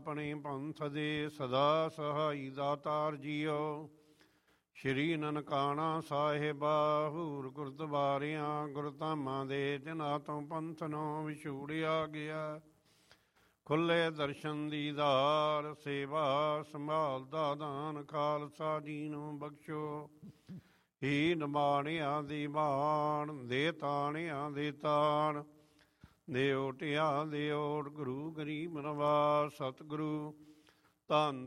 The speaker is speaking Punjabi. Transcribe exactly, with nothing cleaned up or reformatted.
ਆਪਣੇ ਪੰਥ ਦੇ ਸਦਾ ਸਹਾਈ ਦਾਤਾਰ ਜੀਓ। ਸ਼੍ਰੀ ਨਨਕਾਣਾ ਸਾਹਿਬਾ ਹੂਰ ਗੁਰਦੁਆਰਿਆਂ ਗੁਰਧਾਮਾਂ ਦੇ ਜਿਨ੍ਹਾਂ ਤੋਂ ਪੰਥ ਨੂੰ ਵਿਛੋੜਿਆ ਗਿਆ। ਖੁੱਲੇ ਦਰਸ਼ਨ ਦੀਦਾਰ ਸੇਵਾ ਸੰਭਾਲ ਦਾ ਦਾਨ ਖਾਲਸਾ ਜੀ ਨੂੰ ਬਖਸ਼ੋ। ਹੀਨ ਬਾਣਿਆਂ ਦੀ ਬਾਣ ਦੇ ਤਾਣਿਆਂ ਦੇ ਤਾਣ ਦੇ ਓਟਿਆਂ ਦੇ ਓਟ ਗੁਰੂ ਗਰੀਬ ਨਵਾਜ ਸਤਿਗੁਰੂ ਧੰਨ